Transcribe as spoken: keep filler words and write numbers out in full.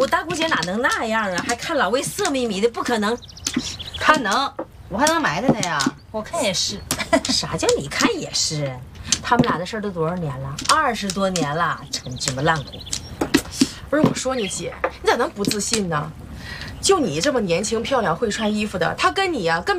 我大姑姐哪能那样啊？还看老魏色眯眯的，不可能。 他能，我还能埋汰他呀？ 我看也是。 啥叫你看也是？他们俩的事儿都多少年了？二十多年了，陈芝麻烂谷。 不是我说你姐，你咋能不自信呢？就你这么年轻漂亮会穿衣服的，他跟你呀、根本。